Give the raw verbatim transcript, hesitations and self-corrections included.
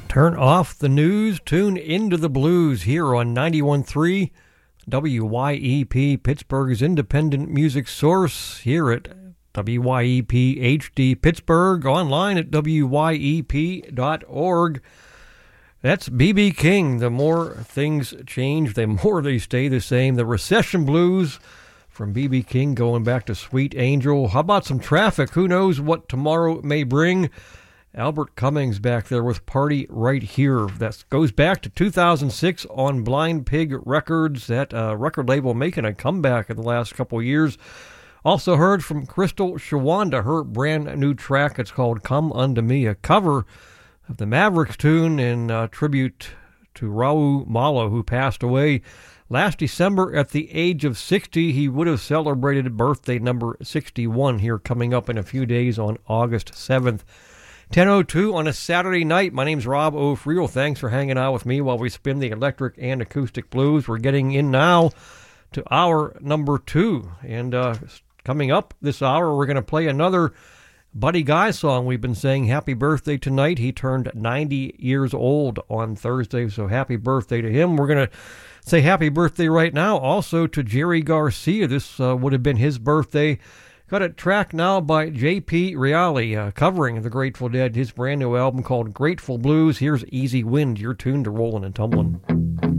Turn off the news, tune into the blues here on ninety-one point three W Y E P, Pittsburgh's independent music source, here at W Y E P H D Pittsburgh, online at W Y E P dot org. That's B B King. The more things change, the more they stay the same. The Recession Blues from B B King going back to Sweet Angel. How about some Traffic? Who knows what tomorrow may bring? Albert Cummings back there with Party Right Here. That goes back to two thousand six on Blind Pig Records, that uh, record label making a comeback in the last couple of years. Also heard from Crystal Shawanda, her brand new track. It's called Come Unto Me, a cover of the Mavericks tune in uh, tribute to Raul Malo, who passed away last December at the age of sixty. He would have celebrated birthday number sixty-one here coming up in a few days on August seventh. ten oh two on a Saturday night. My name's Rob O'Friel. Thanks for hanging out with me while we spin the electric and acoustic blues. We're getting in now to hour number two. And uh, coming up this hour, we're going to play another Buddy Guy song. We've been saying happy birthday tonight. He turned ninety years old on Thursday, so happy birthday to him. We're going to say happy birthday right now also to Jerry Garcia. This uh, would have been his birthday. Got a track now by J P Reale, uh, covering the Grateful Dead, his brand new album called Grateful Blues. Here's Easy Wind, your tune to Rollin' and Tumblin'.